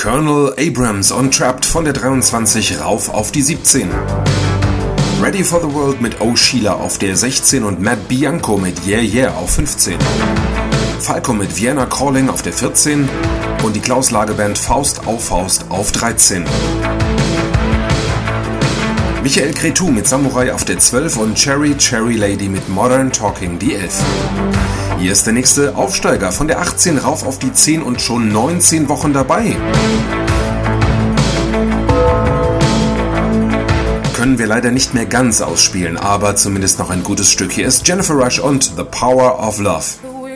Colonel Abrams on Trapped von der 23 rauf auf die 17. Ready for the World mit Oh Sheila auf der 16 und Matt Bianco mit Yeah Yeah auf 15. Falco mit Vienna Calling auf der 14 und die Klaus-Lage-Band Faust auf 13. Michael Cretu mit Samurai auf der 12 und Cherry Cherry Lady mit Modern Talking die 11. Hier ist der nächste Aufsteiger von der 18 rauf auf die 10 und schon 19 Wochen dabei. Können wir leider nicht mehr ganz ausspielen, aber zumindest noch ein gutes Stück. Hier ist Jennifer Rush und The Power of Love.